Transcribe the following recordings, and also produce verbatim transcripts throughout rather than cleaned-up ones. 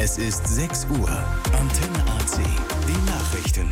Es ist sechs Uhr. Antenne A C. Die Nachrichten.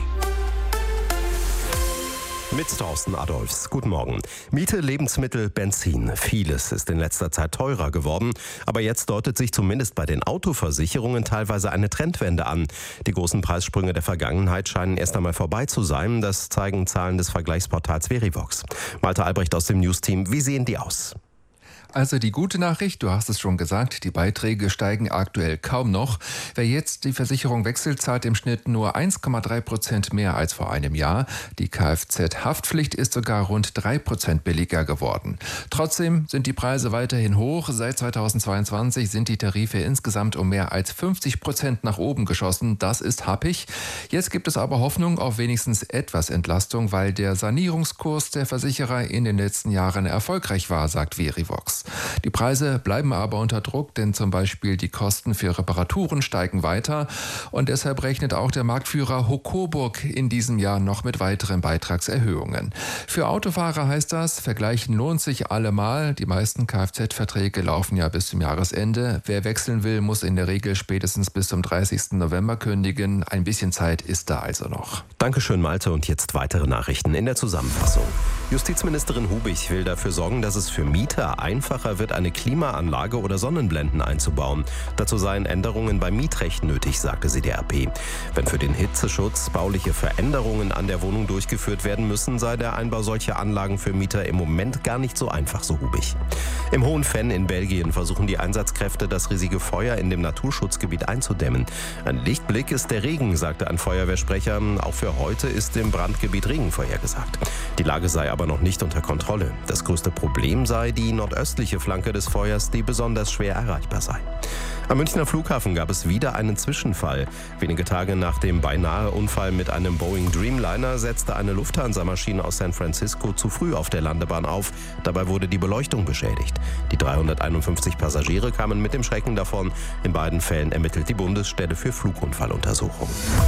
Mit Thorsten Adolfs. Guten Morgen. Miete, Lebensmittel, Benzin. Vieles ist in letzter Zeit teurer geworden. Aber jetzt deutet sich zumindest bei den Autoversicherungen teilweise eine Trendwende an. Die großen Preissprünge der Vergangenheit scheinen erst einmal vorbei zu sein. Das zeigen Zahlen des Vergleichsportals Verivox. Malte Albrecht aus dem News-Team. Wie sehen die aus? Also die gute Nachricht, du hast es schon gesagt, die Beiträge steigen aktuell kaum noch. Wer jetzt die Versicherung wechselt, zahlt im Schnitt nur eins Komma drei Prozent mehr als vor einem Jahr. Die Kfz-Haftpflicht ist sogar rund drei Prozent billiger geworden. Trotzdem sind die Preise weiterhin hoch. Seit zweitausendzweiundzwanzig sind die Tarife insgesamt um mehr als fünfzig Prozent nach oben geschossen. Das ist happig. Jetzt gibt es aber Hoffnung auf wenigstens etwas Entlastung, weil der Sanierungskurs der Versicherer in den letzten Jahren erfolgreich war, sagt Verivox. Die Preise bleiben aber unter Druck, denn zum Beispiel die Kosten für Reparaturen steigen weiter. Und deshalb rechnet auch der Marktführer Hocoburg in diesem Jahr noch mit weiteren Beitragserhöhungen. Für Autofahrer heißt das, vergleichen lohnt sich allemal. Die meisten Kfz-Verträge laufen ja bis zum Jahresende. Wer wechseln will, muss in der Regel spätestens bis zum dreißigsten November kündigen. Ein bisschen Zeit ist da also noch. Dankeschön, Malte. Und jetzt weitere Nachrichten in der Zusammenfassung. Justizministerin Hubig will dafür sorgen, dass es für Mieter einfacher wird, eine Klimaanlage oder Sonnenblenden einzubauen. Dazu seien Änderungen beim Mietrecht nötig, sagte sie der R P. Wenn für den Hitzeschutz bauliche Veränderungen an der Wohnung durchgeführt werden müssen, sei der Einbau solcher Anlagen für Mieter im Moment gar nicht so einfach, so Hubig. Im Hohen Venn in Belgien versuchen die Einsatzkräfte, das riesige Feuer in dem Naturschutzgebiet einzudämmen. Ein Lichtblick ist der Regen, sagte ein Feuerwehrsprecher. Auch für heute ist im Brandgebiet Regen vorhergesagt. Die Lage sei aber noch nicht unter Kontrolle. Das größte Problem sei die nordöstliche Flanke des Feuers, die besonders schwer erreichbar sei. Am Münchner Flughafen gab es wieder einen Zwischenfall. Wenige Tage nach dem beinahe Unfall mit einem Boeing Dreamliner setzte eine Lufthansa-Maschine aus San Francisco zu früh auf der Landebahn auf. Dabei wurde die Beleuchtung beschädigt. Die dreihunderteinundfünfzig Passagiere kamen mit dem Schrecken davon. In beiden Fällen ermittelt die Bundesstelle für Flugunfalluntersuchung.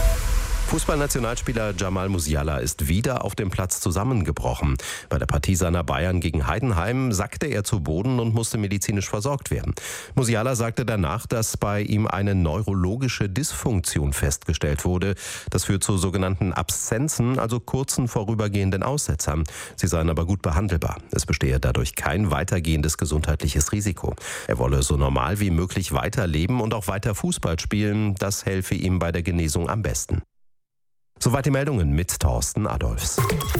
Fußballnationalspieler Jamal Musiala ist wieder auf dem Platz zusammengebrochen. Bei der Partie seiner Bayern gegen Heidenheim sackte er zu Boden und musste medizinisch versorgt werden. Musiala sagte danach, dass bei ihm eine neurologische Dysfunktion festgestellt wurde. Das führt zu sogenannten Abszenzen, also kurzen vorübergehenden Aussetzern. Sie seien aber gut behandelbar. Es bestehe dadurch kein weitergehendes gesundheitliches Risiko. Er wolle so normal wie möglich weiterleben und auch weiter Fußball spielen. Das helfe ihm bei der Genesung am besten. Soweit die Meldungen mit Thorsten Adolfs.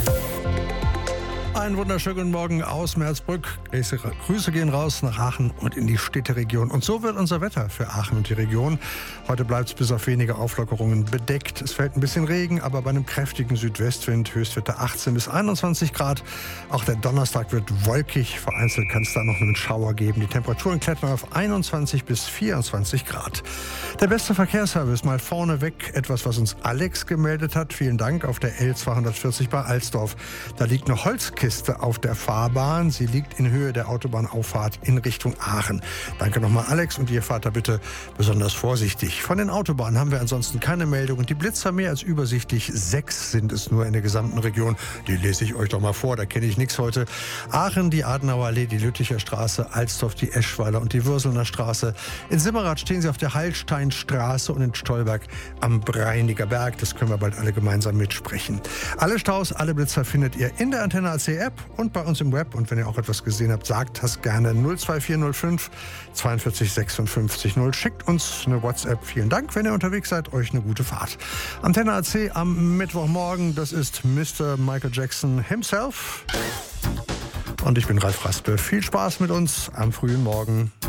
Einen wunderschönen guten Morgen aus Meersbrück. Grüße gehen raus nach Aachen und in die Städteregion. Und so wird unser Wetter für Aachen und die Region. Heute bleibt es bis auf wenige Auflockerungen bedeckt. Es fällt ein bisschen Regen, aber bei einem kräftigen Südwestwind Höchstwerte achtzehn bis einundzwanzig Grad. Auch der Donnerstag wird wolkig. Vereinzelt kann es da noch einen Schauer geben. Die Temperaturen klettern auf einundzwanzig bis vierundzwanzig Grad. Der beste Verkehrsservice mal vorneweg. Etwas, was uns Alex gemeldet hat. Vielen Dank auf der L zweihundertvierzig bei Alsdorf. Da liegt eine Holzkiste auf der Fahrbahn. Sie liegt in Höhe der Autobahnauffahrt in Richtung Aachen. Danke nochmal, Alex, und ihr fahrt da bitte besonders vorsichtig. Von den Autobahnen haben wir ansonsten keine Meldungen. Die Blitzer mehr als übersichtlich. Sechs sind es nur in der gesamten Region. Die lese ich euch doch mal vor, da kenne ich nichts heute. Aachen, die Adenauer Allee, die Lütticher Straße, Alsdorf, die Eschweiler und die Würselner Straße. In Simmerath stehen sie auf der Hallsteinstraße und in Stolberg am Breiniger Berg. Das können wir bald alle gemeinsam mitsprechen. Alle Staus, alle Blitzer findet ihr in der Antenne A C App und bei uns im Web. Und wenn ihr auch etwas gesehen habt, sagt das gerne null zwei vier null fünf zweiundvierzig sechsundfünfzig null. Schickt uns eine WhatsApp. Vielen Dank, wenn ihr unterwegs seid. Euch eine gute Fahrt. Antenne A C am Mittwochmorgen. Das ist Mister Michael Jackson himself. Und ich bin Ralf Raspe. Viel Spaß mit uns am frühen Morgen.